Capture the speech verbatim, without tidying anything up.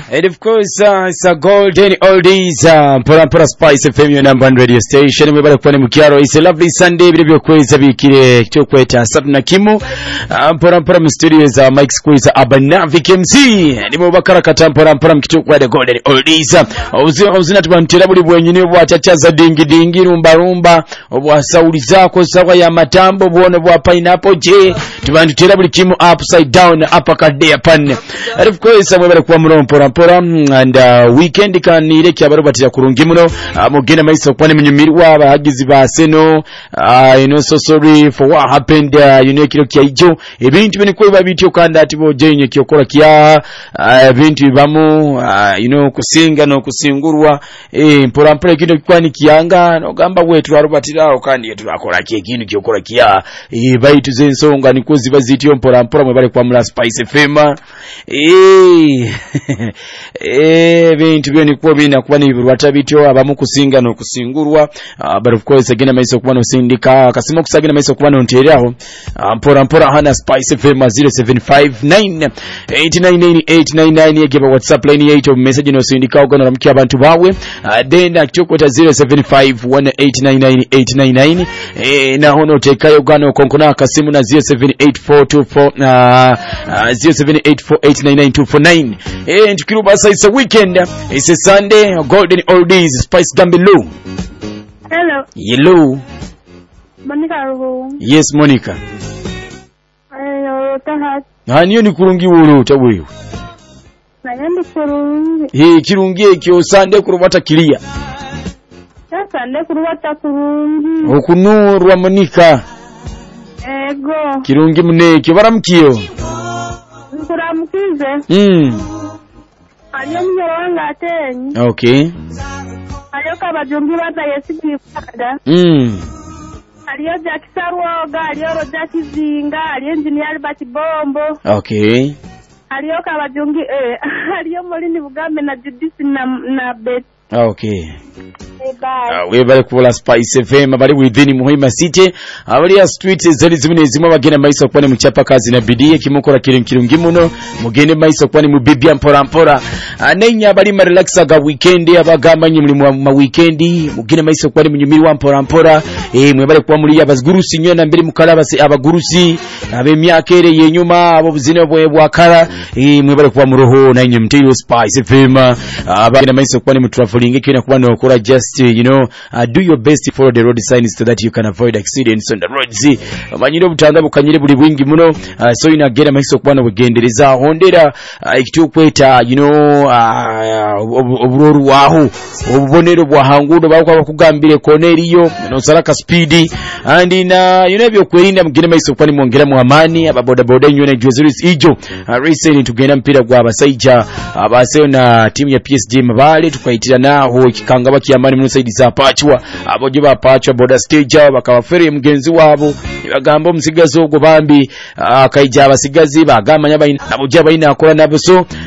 And of course, uh, it's a golden oldies, uh, Pora Pora Spice F M, your number one radio station. We're back when Mukiaro. It's a lovely Sunday. Video quiz, a bikini, chokweta, Satna Kimu. Um, Pora Pora Studios, uh, Mike Squeeze, Abanavi K M C. And we're back at Pora Pora Mkitukwa, the golden oldies. I was in at one terrible when you knew what a chaza dingy dingy, rumba rumba, or was Saudi Zako, Sawaya Matambo, one of our pineapple J, to want to terrible Kimu upside down, uppercut day upon. And of course, I'm going to come on Pora Pora, and uh, weekend can need a Kabarabati Kurungimuno, Mogena Maiso Panamirwa, Hagiziba Seno, uh, you know, so sorry for what happened, uh, you know, Kijo, event when you cover video can that will join your Kyokorakia, event Bamu, you know, Kusinga no Kusingurwa, eh, Pora Pora Kino Kwani Kianga, no Gamba way to Arabatira, or can you to Akoraki, Kyokorakia, eh, by to Zen song and Kuziva Zitio, Pora Pora, Kwamla Spice Fema, eh. Eh, bintu byoni kuwa bina kuba nibirwata bityo abamu kusinga no kusingurwa, uh, but of course again amaiso kuba no sindika kasimo kusagina amaiso kuba no nteryaho, uh, mpora mpora hana Spice F M zero seven five nine eight nine nine eight nine nine yegeba WhatsApp line eight of message no sindika ogana ramkia abantu bawe, uh, then akitokota zero seven five one eight nine nine eight nine nine, eh, na hono tekayo gano konkona kasimu na zero seven eight four two four uh, uh, zero seven eight four eight nine nine two four nine. Eh, Tukirubasa, it's a weekend, it's a Sunday, golden oldies, Spice Gambilo. Hello. Hello. Monica. Yes, Monica. Hello, Tahat. Haniyo ni kurungi wulu tabuyo. Nayandi kurungi. Hii kirungi ekyo Sunday kurubata kilia. Ya Sunday kurubata kurungi. Okunurwa Monica. Ego. Kirungi muneke baramkiyo. Nkuramukize. Mm. Aliyo mnyewanga atenyi. Okay. Aliyo kabajungi bata yesigifada. Mm. Aliyo Jackisarwoga, aliyo Roja Kizinga, aliyo Engineer Albert Bombo. Okay. Aliyo kabajungi eh aliyo Molini Bugambe na Judith na na Bet. Okay. Bye. Uh, we bari kubola Spice F M bari within Muhima City, abari ya streets zari zimene zimwe bagena maiso kwane muchapa kazi na bidii kimukora kirinkirungi muno mugene maiso kwane mu bibia mpora mpora, anenya bari ma relaxa ga weekend abagamba nyi muri mu weekend mugene maiso kwane munyumiri wa mpora mpora, eh mwe bari kwa muri abagurusi nyona mbere mukalaba se abagurusi abe myakere yenyuma abo buzine bwe bwakara, eh mwe bari kwa muroho na nyi mtiro Spice F M abagena maiso kwane mu traveling kina kuba no kora just you know uh, do your best to follow the road signs so that you can avoid accidents on the roads. Manyiro butanga bukanyire buli bwingi muno, uh, so ina gera maiso kubana bugendereza hondera uh, ikitukweta you know uh, oburoru waho obubonero bwa hangudo bakwa bakugambire koneriyo no saraka speed and ina you know byo kwerinda mugene maiso kwani mwongera mu amani ababoda boda nyone Joseris ijo uh, racing tugenda mpira gwa abasaija abaseyo na team ya P S G mabale tukaitira naho ikikanga bakiyamani mu side za pachwa aboje ba pachwa boda stage bakabafere mugenzi wabo bagamba omusigazo ogwo bambi akaija abasigazi bagamanya bayina aboje bayina akola nabo so